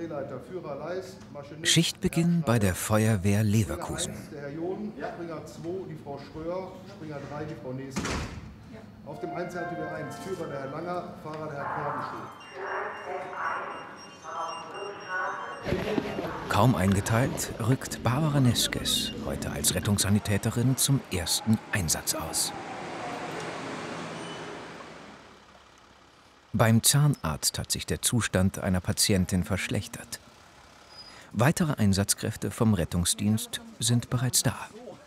Schichtbeginn bei der Feuerwehr Leverkusen. Der Herr John, Springer 2, die Frau Schröer, Springer 3, die Frau Neske. Auf dem Einzeltür 1, Führer der Herr Langer, Fahrer der Herr Korbenschul. Kaum eingeteilt, rückt Barbara Neskes heute als Rettungssanitäterin zum ersten Einsatz aus. Beim Zahnarzt hat sich der Zustand einer Patientin verschlechtert. Weitere Einsatzkräfte vom Rettungsdienst sind bereits da.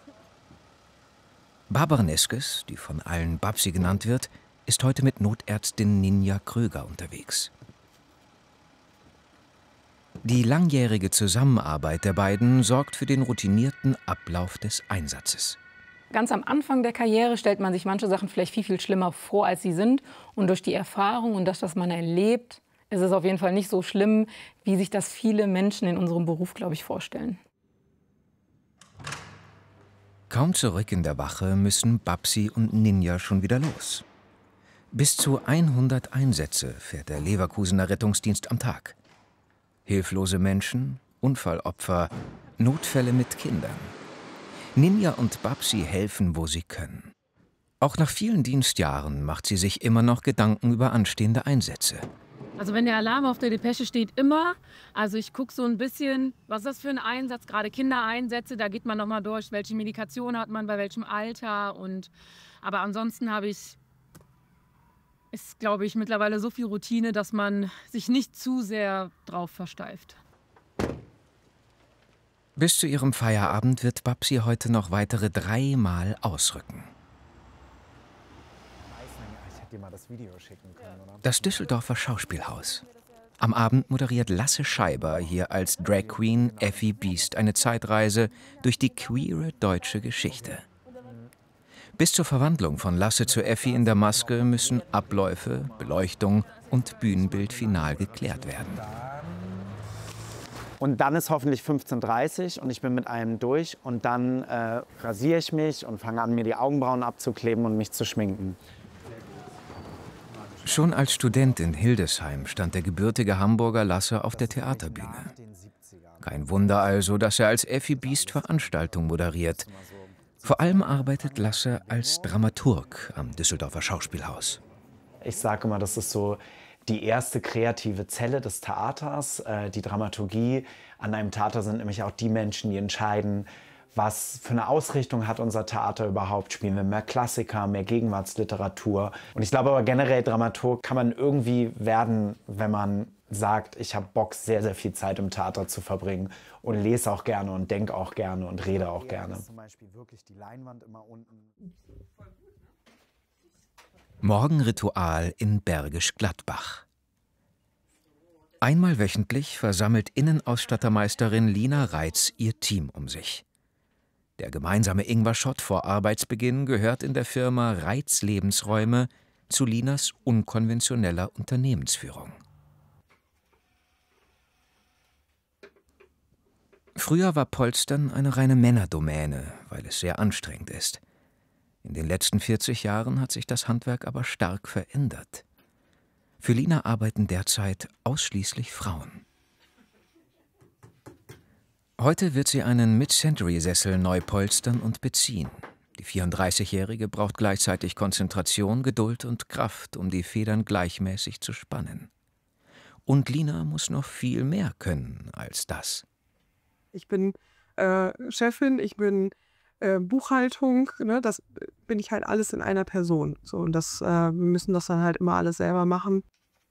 Barbara Neskes, die von allen Babsi genannt wird, ist heute mit Notärztin Ninja Kröger unterwegs. Die langjährige Zusammenarbeit der beiden sorgt für den routinierten Ablauf des Einsatzes. Ganz am Anfang der Karriere stellt man sich manche Sachen vielleicht viel, viel schlimmer vor, als sie sind. Und durch die Erfahrung und das, was man erlebt, ist es auf jeden Fall nicht so schlimm, wie sich das viele Menschen in unserem Beruf, glaube ich, vorstellen. Kaum zurück in der Wache müssen Babsi und Ninja schon wieder los. Bis zu 100 Einsätze fährt der Leverkusener Rettungsdienst am Tag. Hilflose Menschen, Unfallopfer, Notfälle mit Kindern. Ninja und Babsi helfen, wo sie können. Auch nach vielen Dienstjahren macht sie sich immer noch Gedanken über anstehende Einsätze. Also wenn der Alarm auf der Depesche steht, immer. Also ich gucke so ein bisschen, was ist das für ein Einsatz, gerade Kindereinsätze, da geht man noch mal durch, welche Medikation hat man, bei welchem Alter. Aber ansonsten ist, glaube ich, mittlerweile so viel Routine, dass man sich nicht zu sehr drauf versteift. Bis zu ihrem Feierabend wird Babsi heute noch weitere 3 Mal ausrücken. Das Düsseldorfer Schauspielhaus. Am Abend moderiert Lasse Scheiber hier als Drag Queen Effi Biest eine Zeitreise durch die queere deutsche Geschichte. Bis zur Verwandlung von Lasse zu Effi in der Maske müssen Abläufe, Beleuchtung und Bühnenbild final geklärt werden. Und dann ist hoffentlich 15:30 Uhr und ich bin mit allem durch. Und dann rasiere ich mich und fange an, mir die Augenbrauen abzukleben und mich zu schminken. Schon als Student in Hildesheim stand der gebürtige Hamburger Lasse auf der Theaterbühne. Kein Wunder also, dass er als Effi Biest Veranstaltungen moderiert. Vor allem arbeitet Lasse als Dramaturg am Düsseldorfer Schauspielhaus. Ich sage immer, das ist so die erste kreative Zelle des Theaters. Die Dramaturgie an einem Theater sind nämlich auch die Menschen, die entscheiden, was für eine Ausrichtung hat unser Theater überhaupt. Spielen wir mehr Klassiker, mehr Gegenwartsliteratur. Und ich glaube aber generell, Dramaturg kann man irgendwie werden, wenn man sagt, ich habe Bock, sehr, sehr viel Zeit im Theater zu verbringen und lese auch gerne und denke auch gerne und rede auch gerne. Morgenritual in Bergisch Gladbach. Einmal wöchentlich versammelt Innenausstattermeisterin Lina Reitz ihr Team um sich. Der gemeinsame Ingwer-Shot vor Arbeitsbeginn gehört in der Firma Reitz Lebensräume zu Linas unkonventioneller Unternehmensführung. Früher war Polstern eine reine Männerdomäne, weil es sehr anstrengend ist. In den letzten 40 Jahren hat sich das Handwerk aber stark verändert. Für Lina arbeiten derzeit ausschließlich Frauen. Heute wird sie einen Mid-Century-Sessel neu polstern und beziehen. Die 34-Jährige braucht gleichzeitig Konzentration, Geduld und Kraft, um die Federn gleichmäßig zu spannen. Und Lina muss noch viel mehr können als das. Ich bin Chefin, ich bin Buchhaltung, ne, das bin ich halt alles in einer Person. So, und wir müssen das dann halt immer alles selber machen.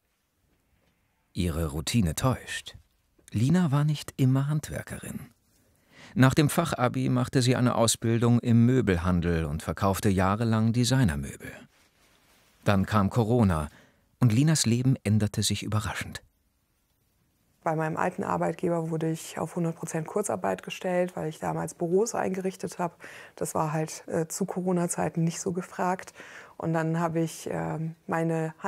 Ihre Routine täuscht. Lina war nicht immer Handwerkerin. Nach dem Fachabi machte sie eine Ausbildung im Möbelhandel und verkaufte jahrelang Designermöbel. Dann kam Corona und Linas Leben änderte sich überraschend. Bei meinem alten Arbeitgeber wurde ich auf 100% Kurzarbeit gestellt, weil ich damals Büros eingerichtet habe. Das war halt zu Corona-Zeiten nicht so gefragt. Und dann habe ich meine